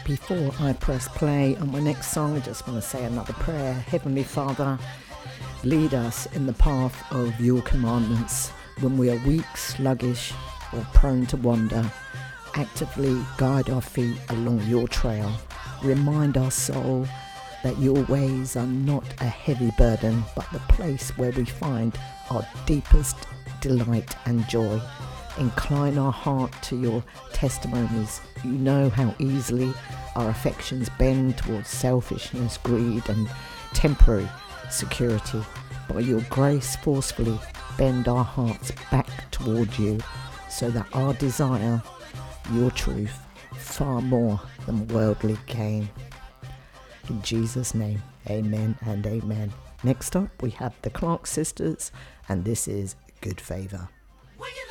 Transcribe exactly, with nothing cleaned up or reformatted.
Before I press play on my next song, I just want to say another prayer. Heavenly Father, lead us in the path of your commandments when we are weak, sluggish, or prone to wander. Actively guide our feet along your trail. Remind our soul that your ways are not a heavy burden, but the place where we find our deepest delight and joy. Incline our heart to your testimonies. You know how easily our affections bend towards selfishness, greed, and temporary security. By your grace, forcefully bend our hearts back toward you, so that our desire your truth far more than worldly gain. In Jesus' name, amen and amen. Next up, we have the Clark Sisters, and this is Good Favor.